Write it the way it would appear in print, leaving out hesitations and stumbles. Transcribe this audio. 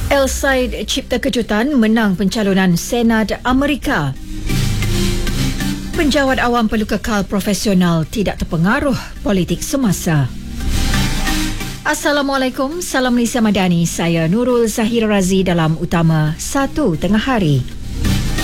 El Said cipta kejutan menang pencalonan Senat Amerika. Penjawat awam perlu kekal profesional, tidak terpengaruh politik semasa. Assalamualaikum, salam Malaysia Madani. Saya Nurul Zahir Razi dalam Utama 1 Tengah Hari.